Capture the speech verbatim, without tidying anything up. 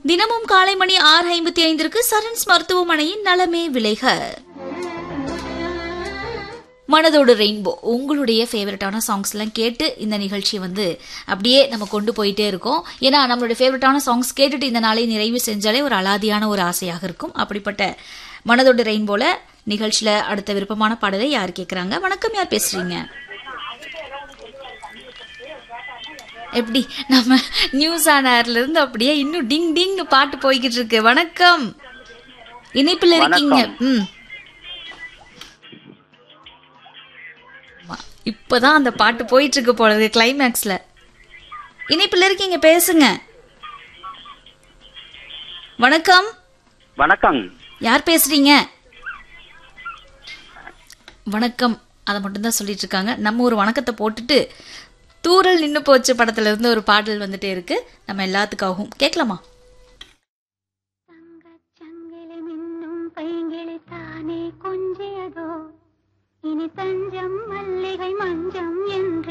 தினமும் காலை மணி ஆறு ஐம்பத்தி ஐந்திற்கு சரண்ஸ் மருத்துவமனையின் நலமே விளைக. மனதோடு ரெயின்போ உங்களுடைய ஃபேவரட்டான சாங்ஸ் எல்லாம் கேட்டு இந்த நிகழ்ச்சியை வந்து அப்படியே நம்ம கொண்டு போயிட்டே இருக்கோம். ஏன்னா நம்மளுடைய ஃபேவரட்டான சாங்ஸ் கேட்டுட்டு இந்த நாளை நிறைவு செஞ்சாலே ஒரு அலாதியான ஒரு ஆசையாக இருக்கும். அப்படிப்பட்ட மனதோடு ரெயின்போல நிகழ்ச்சியில அடுத்த விருப்பமான பாடலை யார் கேட்கறாங்க? வணக்கம், யார் பேசுறீங்க? எப்படி நம்ம நியூஸ் ஆன் ஏர்ல இருந்து அப்படியே இன்னும் டிங் டிங்னு பாட்டு போய்கிட்டு இருக்கு. வணக்கம், இணைப்பில் இருக்கீங்க. ம் இப்பதான் அந்த பாட்டு போயிட்டு இருக்கு போலது கிளைமேக்ஸ்ல. இணைப்பில் இருக்கீங்க, பேசுங்க. வணக்கம். வணக்கம், யார் பேசுறீங்க? வணக்கம், அதை மட்டும்தான் சொல்லிட்டு இருக்காங்க. நம்ம ஒரு வணக்கத்தை போட்டுட்டு தூரல் நின்னு போச்சு படத்துல இருந்து ஒரு பாடல் வந்துட்டே இருக்கு. நம்ம எல்லாத்துக்காகவும் கேட்கலாமா? கொஞ்சியதோ இனி தஞ்சம் மல்லிகை மஞ்சம் என்று